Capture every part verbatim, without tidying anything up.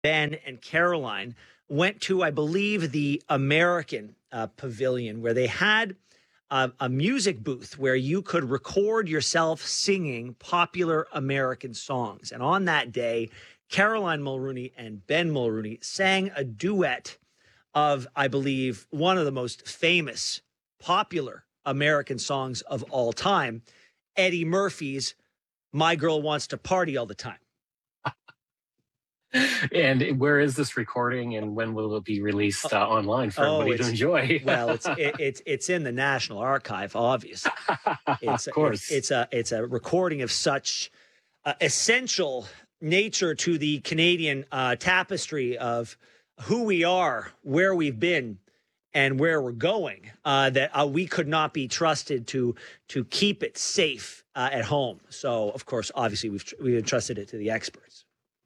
Ben and Caroline went to, I believe, the American uh, Pavilion, where they had uh, a music booth where you could record yourself singing popular American songs. And on that day, Caroline Mulrooney and Ben Mulrooney sang a duet of, I believe, one of the most famous, popular American songs of all time, Eddie Murphy's My Girl Wants to Party All the Time. And where is this recording, and when will it be released uh, online for oh, everybody to enjoy? Well, it's it, it's it's in the National Archive, obviously. It's, of course, it's, it's a it's a recording of such uh, essential nature to the Canadian uh, tapestry of who we are, where we've been, and where we're going. Uh, that uh, we could not be trusted to to keep it safe uh, at home. So, of course, obviously, we've we've entrusted it to the experts.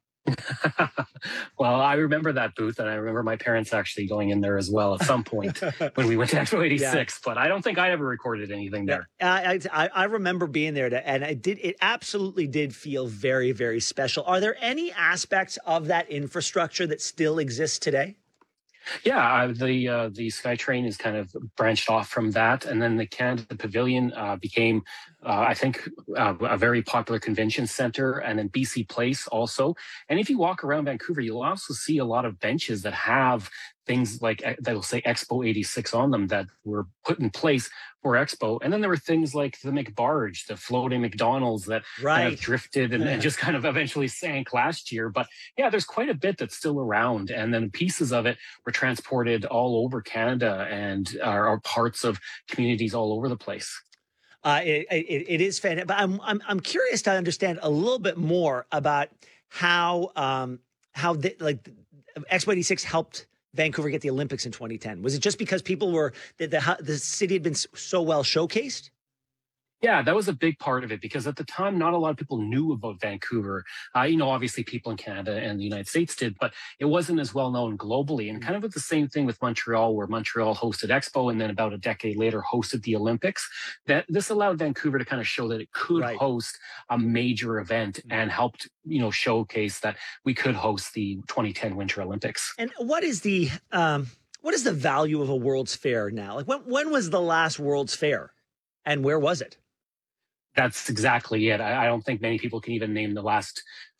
Well, I remember that booth, and I remember my parents actually going in there as well at some point when we went to Expo eighty-six. Yeah. But I don't think I ever recorded anything there. I, I, I remember being there, to, and it did. It absolutely did feel very, very special. Are there any aspects of that infrastructure that still exists today? Yeah, uh, the uh, the SkyTrain is kind of branched off from that, and then the Canada Pavilion uh, became, uh, I think, uh, a very popular convention center, and then B C Place also. And if you walk around Vancouver, you'll also see a lot of benches that have things like that will say Expo eighty-six on them that were put in place for Expo. And then there were things like the McBarge, the floating McDonald's that right. kind of drifted and, yeah. and just kind of eventually sank last year. But yeah, there's quite a bit that's still around. And then pieces of it were transported all over Canada and are, are parts of communities all over the place. Uh, it, it, it is fantastic. But I'm, I'm, I'm curious to understand a little bit more about how, um, how the, like Expo eighty-six helped Vancouver get the Olympics in twenty ten. Was it just because people were the, the the city had been so well showcased? Yeah, that was a big part of it, because at the time, not a lot of people knew about Vancouver. Uh, you know, obviously people in Canada and the United States did, but it wasn't as well known globally. And kind of the same thing with Montreal, where Montreal hosted Expo and then about a decade later hosted the Olympics. That this allowed Vancouver to kind of show that it could right. host a major event, and helped, you know, showcase that we could host the twenty ten Winter Olympics. And what is the um, what is the value of a World's Fair now? Like when when was the last World's Fair, and where was it? That's exactly it. I, I don't think many people can even name the last,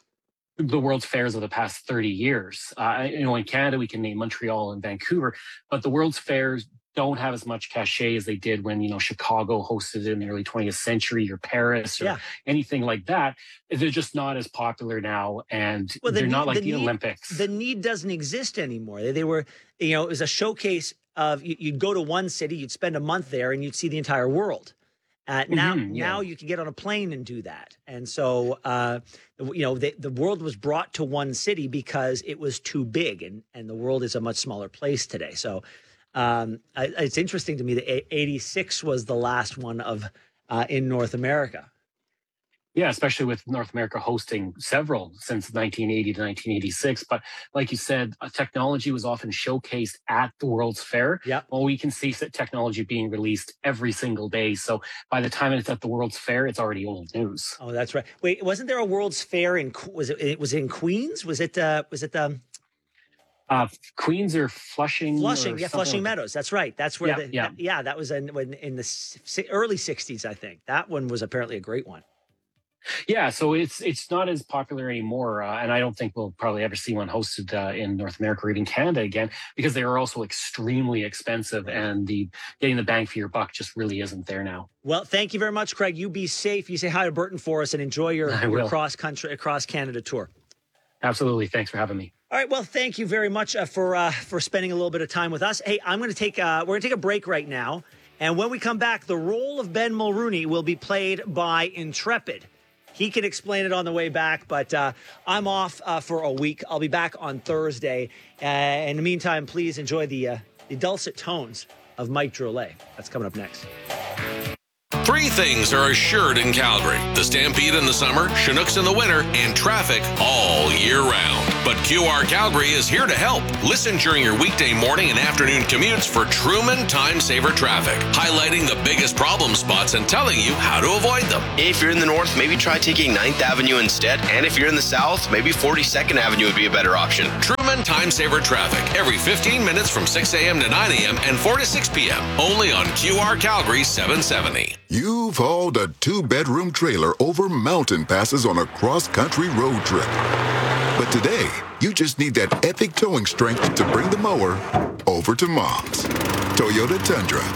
the World's Fairs of the past thirty years. Uh, you know, in Canada, we can name Montreal and Vancouver, but the World's Fairs don't have as much cachet as they did when, you know, Chicago hosted it in the early twentieth century, or Paris, or yeah. anything like that. They're just not as popular now, and well, the they're need, not like the, the need, Olympics. The need doesn't exist anymore. They, they were, you know, it was a showcase of, you'd go to one city, you'd spend a month there, and you'd see the entire world. Uh, now, mm-hmm, yeah. now you can get on a plane and do that. And so, uh, you know, the, the world was brought to one city because it was too big, and, and the world is a much smaller place today. So um, I, it's interesting to me that eighty-six was the last one of uh, in North America. Yeah, especially with North America hosting several since nineteen eighty to nineteen eighty-six. But like you said, uh, technology was often showcased at the World's Fair. Yeah. Well, we can see technology being released every single day. So by the time it's at the World's Fair, it's already old news. Oh, that's right. Wait, wasn't there a World's Fair in, was it, it was in Queens? Was it, uh, was it, um, Uh, Queens or Flushing? Flushing, or yeah, Flushing like Meadows. That's right. That's where, yeah, the, yeah. That, yeah, that was in, when, in the si- early sixties, I think. That one was apparently a great one. Yeah, so it's it's not as popular anymore, uh, and I don't think we'll probably ever see one hosted uh, in North America or even Canada again, because they are also extremely expensive, and the getting the bang for your buck just really isn't there now. Well, thank you very much, Craig. You be safe. You say hi to Burton for us, and enjoy your, your cross country, across Canada tour. Absolutely. Thanks for having me. All right. Well, thank you very much uh, for uh, for spending a little bit of time with us. Hey, I'm going to take uh, we're going to take a break right now, and when we come back, the role of Ben Mulrooney will be played by Intrepid. He can explain it on the way back, but uh, I'm off uh, for a week. I'll be back on Thursday. Uh, in the meantime, please enjoy the, uh, the dulcet tones of Mike Drolet. That's coming up next. Three things are assured in Calgary: the Stampede in the summer, Chinooks in the winter, and traffic all year round. But Q R Calgary is here to help. Listen during your weekday morning and afternoon commutes for Truman Time Saver Traffic, highlighting the biggest problem spots and telling you how to avoid them. If you're in the north, maybe try taking ninth Avenue instead. And if you're in the south, maybe forty-second Avenue would be a better option. Truman Time Saver Traffic, every fifteen minutes from six a.m. to nine a.m. and four to six p.m. Only on Q R Calgary seven seventy. You've hauled a two-bedroom trailer over mountain passes on a cross-country road trip. But today, you just need that epic towing strength to bring the mower over to Mom's. Toyota Tundra.